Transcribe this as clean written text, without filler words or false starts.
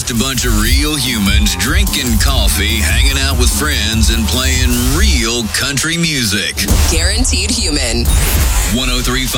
Just a bunch of real humans drinking coffee, hanging out with friends, and playing real country music. Guaranteed Human. 103.5